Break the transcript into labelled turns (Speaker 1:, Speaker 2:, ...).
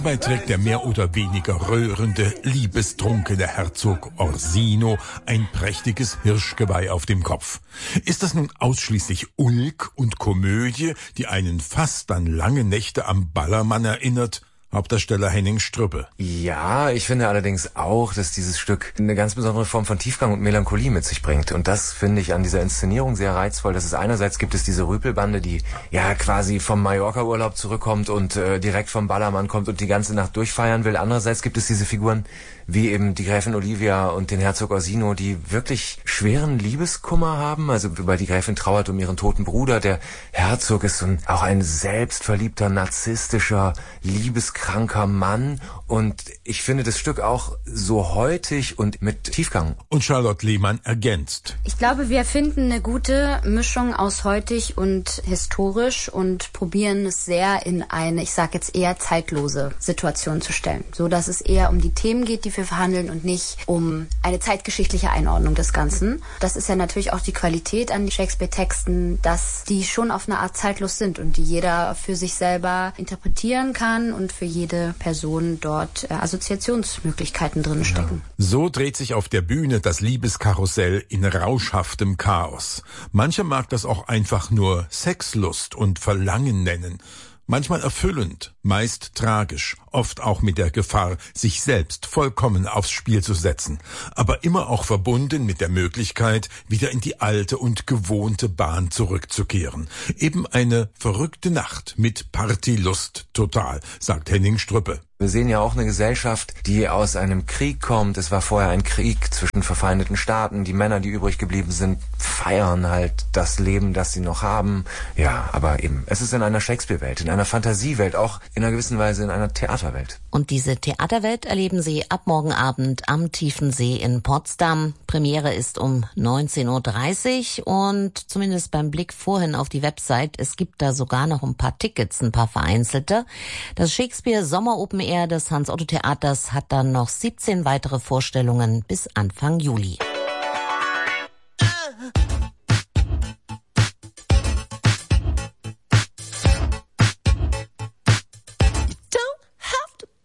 Speaker 1: Dabei trägt der mehr oder weniger rührende, liebestrunkene Herzog Orsino ein prächtiges Hirschgeweih auf dem Kopf. Ist das nun ausschließlich Ulk und Komödie, die einen fast an lange Nächte am Ballermann erinnert? Hauptdarsteller Henning Strübbe.
Speaker 2: Ja, ich finde allerdings auch, dass dieses Stück eine ganz besondere Form von Tiefgang und Melancholie mit sich bringt. Und das finde ich an dieser Inszenierung sehr reizvoll. Dass es einerseits gibt es diese Rüpelbande, die ja quasi vom Mallorca-Urlaub zurückkommt und direkt vom Ballermann kommt und die ganze Nacht durchfeiern will. Andererseits gibt es diese Figuren wie eben die Gräfin Olivia und den Herzog Orsino, die wirklich schweren Liebeskummer haben. Also weil die Gräfin trauert um ihren toten Bruder. Der Herzog ist auch ein selbstverliebter, narzisstischer, liebeskranker Mann. Und ich finde das Stück auch so heutig und mit Tiefgang.
Speaker 1: Und Charlotte Lehmann ergänzt.
Speaker 3: Ich glaube, wir finden eine gute Mischung aus heutig und historisch und probieren es sehr in eine, ich sag jetzt eher zeitlose Situation zu stellen. So dass es eher um die Themen geht, die wir verhandeln und nicht um eine zeitgeschichtliche Einordnung des Ganzen. Das ist ja natürlich auch die Qualität an Shakespeare-Texten, dass die schon auf eine Art zeitlos sind und die jeder für sich selber interpretieren kann und für jede Person dort Assoziationsmöglichkeiten drin stecken.
Speaker 1: So dreht sich auf der Bühne das Liebeskarussell in rauschhaftem Chaos. Mancher mag das auch einfach nur Sexlust und Verlangen nennen. Manchmal erfüllend, meist tragisch, oft auch mit der Gefahr, sich selbst vollkommen aufs Spiel zu setzen, aber immer auch verbunden mit der Möglichkeit, wieder in die alte und gewohnte Bahn zurückzukehren. Eben eine verrückte Nacht mit Partylust total, sagt Henning Strübbe.
Speaker 2: Wir sehen ja auch eine Gesellschaft, die aus einem Krieg kommt. Es war vorher ein Krieg zwischen verfeindeten Staaten. Die Männer, die übrig geblieben sind, feiern halt das Leben, das sie noch haben. Ja, aber eben, es ist in einer Shakespeare-Welt, in einer Fantasiewelt, auch in einer gewissen Weise in einer Theaterwelt.
Speaker 4: Und diese Theaterwelt erleben Sie ab morgen Abend am Tiefensee in Potsdam. Premiere ist um 19:30 Uhr und zumindest beim Blick vorhin auf die Website, es gibt da sogar noch ein paar Tickets, ein paar vereinzelte. Das Shakespeare Sommer Open Air des Hans-Otto-Theaters hat dann noch 17 weitere Vorstellungen bis Anfang Juli.